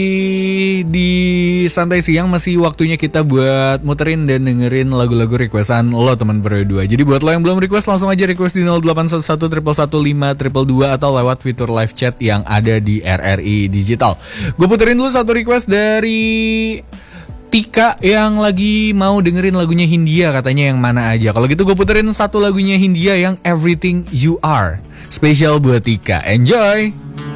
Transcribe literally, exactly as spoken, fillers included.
Di santai siang masih waktunya kita buat muterin dan dengerin lagu-lagu requestan lo teman berdua. Jadi buat lo yang belum request langsung aja request di nol delapan satu satu satu satu lima dua dua atau lewat fitur live chat yang ada di R R I Digital. Gue puterin dulu satu request dari Tika yang lagi mau dengerin lagunya Hindia, katanya yang mana aja. Kalau gitu gue puterin satu lagunya Hindia yang Everything You Are. Spesial buat Tika. Enjoy.